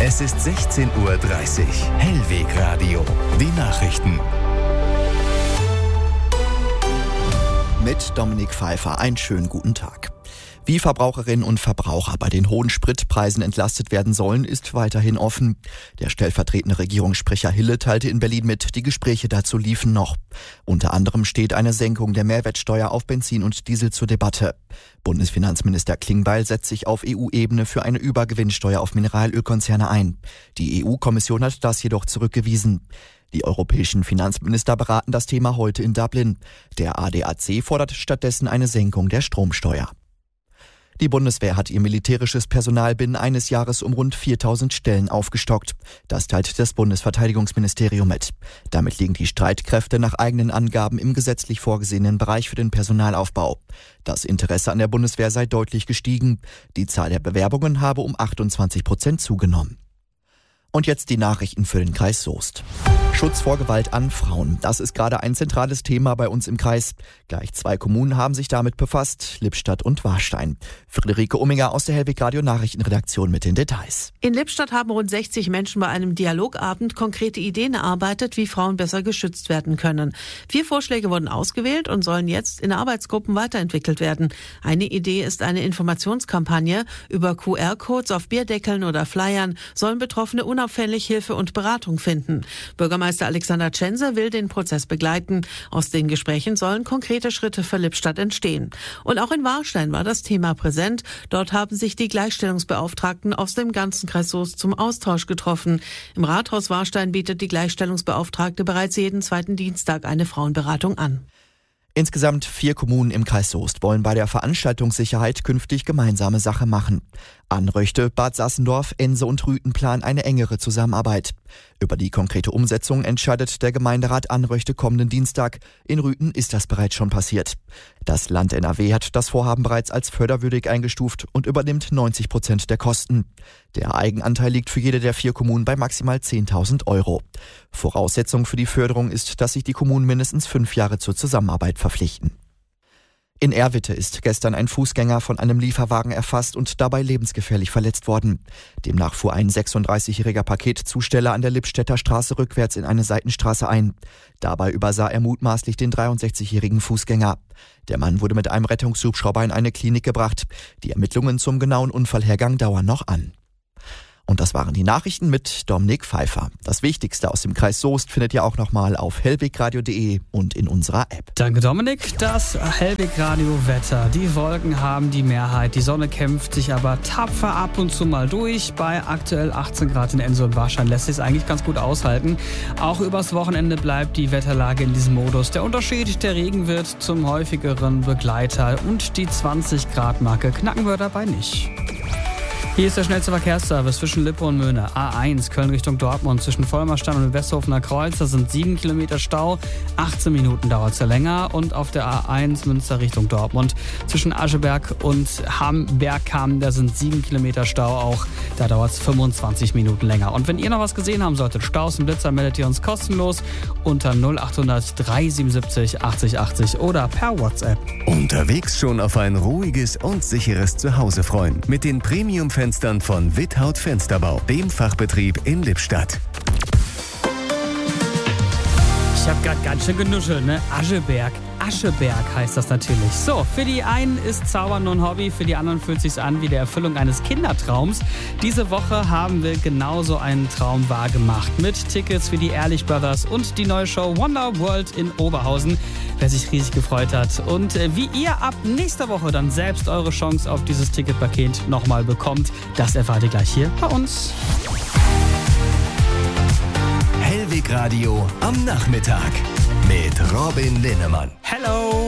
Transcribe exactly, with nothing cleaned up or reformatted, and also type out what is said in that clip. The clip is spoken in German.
Es ist sechzehn Uhr dreißig. Hellweg Radio. Die Nachrichten. Mit Dominik Pfeiffer. Einen schönen guten Tag. Wie Verbraucherinnen und Verbraucher bei den hohen Spritpreisen entlastet werden sollen, ist weiterhin offen. Der stellvertretende Regierungssprecher Hille teilte in Berlin mit, die Gespräche dazu liefen noch. Unter anderem steht eine Senkung der Mehrwertsteuer auf Benzin und Diesel zur Debatte. Bundesfinanzminister Klingbeil setzt sich auf E U-Ebene für eine Übergewinnsteuer auf Mineralölkonzerne ein. Die E U-Kommission hat das jedoch zurückgewiesen. Die europäischen Finanzminister beraten das Thema heute in Dublin. Der A D A C fordert stattdessen eine Senkung der Stromsteuer. Die Bundeswehr hat ihr militärisches Personal binnen eines Jahres um rund viertausend Stellen aufgestockt. Das teilt das Bundesverteidigungsministerium mit. Damit liegen die Streitkräfte nach eigenen Angaben im gesetzlich vorgesehenen Bereich für den Personalaufbau. Das Interesse an der Bundeswehr sei deutlich gestiegen. Die Zahl der Bewerbungen habe um achtundzwanzig Prozent zugenommen. Und jetzt die Nachrichten für den Kreis Soest. Schutz vor Gewalt an Frauen. Das ist gerade ein zentrales Thema bei uns im Kreis. Gleich zwei Kommunen haben sich damit befasst, Lippstadt und Warstein. Friederike Umminger aus der Hellweg Radio Nachrichtenredaktion mit den Details. In Lippstadt haben rund sechzig Menschen bei einem Dialogabend konkrete Ideen erarbeitet, wie Frauen besser geschützt werden können. Vier Vorschläge wurden ausgewählt und sollen jetzt in Arbeitsgruppen weiterentwickelt werden. Eine Idee ist eine Informationskampagne. Über Q R-Codes auf Bierdeckeln oder Flyern sollen Betroffene unauffällig Hilfe und Beratung finden. Bürgermeister Alexander Tschense will den Prozess begleiten. Aus den Gesprächen sollen konkrete Schritte für Lippstadt entstehen. Und auch in Warstein war das Thema präsent. Dort haben sich die Gleichstellungsbeauftragten aus dem ganzen Kreis Soest zum Austausch getroffen. Im Rathaus Warstein bietet die Gleichstellungsbeauftragte bereits jeden zweiten Dienstag eine Frauenberatung an. Insgesamt vier Kommunen im Kreis Soest wollen bei der Veranstaltungssicherheit künftig gemeinsame Sache machen. Anröchte, Bad Sassendorf, Ense und Rüthen planen eine engere Zusammenarbeit. Über die konkrete Umsetzung entscheidet der Gemeinderat Anröchte kommenden Dienstag. In Rüthen ist das bereits schon passiert. Das Land N R W hat das Vorhaben bereits als förderwürdig eingestuft und übernimmt neunzig Prozent der Kosten. Der Eigenanteil liegt für jede der vier Kommunen bei maximal zehntausend Euro. Voraussetzung für die Förderung ist, dass sich die Kommunen mindestens fünf Jahre zur Zusammenarbeit verpflichten. In Erwitte ist gestern ein Fußgänger von einem Lieferwagen erfasst und dabei lebensgefährlich verletzt worden. Demnach fuhr ein sechsunddreißigjähriger Paketzusteller an der Lippstädter Straße rückwärts in eine Seitenstraße ein. Dabei übersah er mutmaßlich den dreiundsechzigjährigen Fußgänger. Der Mann wurde mit einem Rettungshubschrauber in eine Klinik gebracht. Die Ermittlungen zum genauen Unfallhergang dauern noch an. Und das waren die Nachrichten mit Dominik Pfeiffer. Das Wichtigste aus dem Kreis Soest findet ihr auch nochmal auf hellwegradio punkt de und in unserer App. Danke Dominik. Das Hellwegradio-Wetter. Die Wolken haben die Mehrheit. Die Sonne kämpft sich aber tapfer ab und zu mal durch. Bei aktuell achtzehn Grad in Ense und Warstein lässt sich es eigentlich ganz gut aushalten. Auch übers Wochenende bleibt die Wetterlage in diesem Modus. Der Unterschied, der Regen wird zum häufigeren Begleiter und die zwanzig Grad Marke knacken wir dabei nicht. Hier ist der schnellste Verkehrsservice zwischen Lippe und Möhne. A eins Köln Richtung Dortmund zwischen Vollmerstadt und Westhofener Kreuz. Da sind sieben Kilometer Stau. achtzehn Minuten dauert es ja länger. Und auf der A eins Münster Richtung Dortmund zwischen Ascheberg und Hamm-Bergham. Da sind sieben Kilometer Stau auch. Da dauert es fünfundzwanzig Minuten länger. Und wenn ihr noch was gesehen haben solltet, Staus und Blitzer, meldet ihr uns kostenlos unter null achthundert drei siebenundsiebzig achtzig achtzig oder per WhatsApp. Unterwegs schon auf ein ruhiges und sicheres Zuhause freuen. Mit den Premium-Fenstern von Withaut Fensterbau, dem Fachbetrieb in Lippstadt. Ich habe gerade ganz schön genuschelt, ne? Ascheberg. Ascheberg heißt das natürlich. So, für die einen ist Zaubern nur ein Hobby, für die anderen fühlt es sich an wie die Erfüllung eines Kindertraums. Diese Woche haben wir genauso einen Traum wahrgemacht mit Tickets für die Ehrlich Brothers und die neue Show Wonder World in Oberhausen. Wer sich riesig gefreut hat und äh, wie ihr ab nächster Woche dann selbst eure Chance auf dieses Ticketpaket nochmal bekommt, das erfahrt ihr gleich hier bei uns. Hellweg Radio am Nachmittag mit Robin Linnemann. Hello!